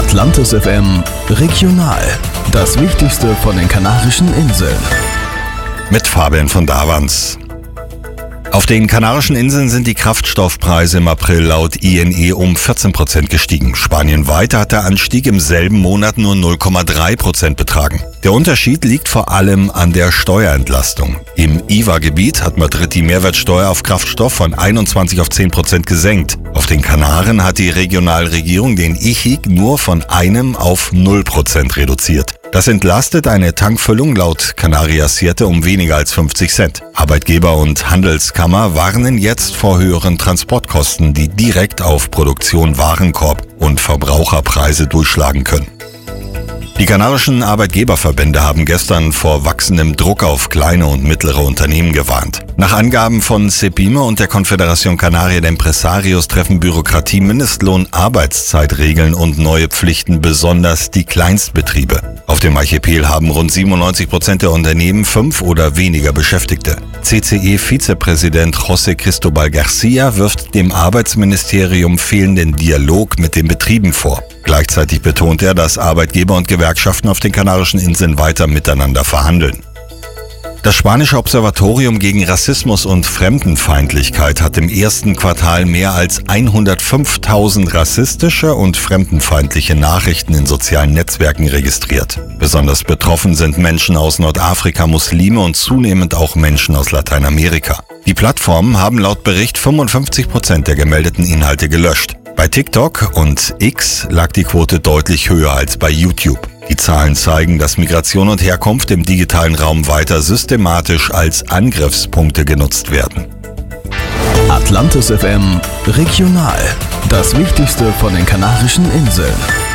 Atlantis FM Regional. Das Wichtigste von den Kanarischen Inseln. Mit Fabian von Davans. Auf den Kanarischen Inseln sind die Kraftstoffpreise im April laut INE um 14% gestiegen. Spanienweit hat der Anstieg im selben Monat nur 0,3% betragen. Der Unterschied liegt vor allem an der Steuerentlastung. Im IVA-Gebiet hat Madrid die Mehrwertsteuer auf Kraftstoff von 21 auf 10% gesenkt. Auf den Kanaren hat die Regionalregierung den IHIG nur von 1 auf 0% reduziert. Das entlastet eine Tankfüllung laut Canarias 7 um weniger als 50 Cent. Arbeitgeber und Handelskammer warnen jetzt vor höheren Transportkosten, die direkt auf Produktion, Warenkorb und Verbraucherpreise durchschlagen können. Die kanarischen Arbeitgeberverbände haben gestern vor wachsendem Druck auf kleine und mittlere Unternehmen gewarnt. Nach Angaben von CEPIME und der Confederación Canaria de Empresarios treffen Bürokratie, Mindestlohn, Arbeitszeitregeln und neue Pflichten besonders die Kleinstbetriebe. Auf dem Archipel haben rund 97% der Unternehmen 5 oder weniger Beschäftigte. CCE-Vizepräsident José Cristobal García wirft dem Arbeitsministerium fehlenden Dialog mit den Betrieben vor. Gleichzeitig betont er, dass Arbeitgeber und Gewerkschaften auf den Kanarischen Inseln weiter miteinander verhandeln. Das spanische Observatorium gegen Rassismus und Fremdenfeindlichkeit hat im ersten Quartal mehr als 105.000 rassistische und fremdenfeindliche Nachrichten in sozialen Netzwerken registriert. Besonders betroffen sind Menschen aus Nordafrika, Muslime und zunehmend auch Menschen aus Lateinamerika. Die Plattformen haben laut Bericht 55% der gemeldeten Inhalte gelöscht. Bei TikTok und X lag die Quote deutlich höher als bei YouTube. Die Zahlen zeigen, dass Migration und Herkunft im digitalen Raum weiter systematisch als Angriffspunkte genutzt werden. Atlantis FM Regional. Das Wichtigste von den Kanarischen Inseln.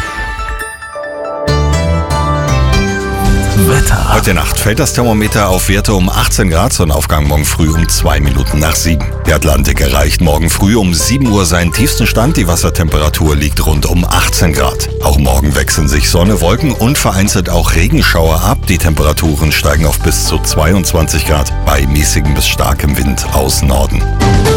Wetter. Heute Nacht fällt das Thermometer auf Werte um 18 Grad, Sonnenaufgang morgen früh um 2 Minuten nach 7. Der Atlantik erreicht morgen früh um 7 Uhr seinen tiefsten Stand. Die Wassertemperatur liegt rund um 18 Grad. Auch morgen wechseln sich Sonne, Wolken und vereinzelt auch Regenschauer ab. Die Temperaturen steigen auf bis zu 22 Grad bei mäßigem bis starkem Wind aus Norden.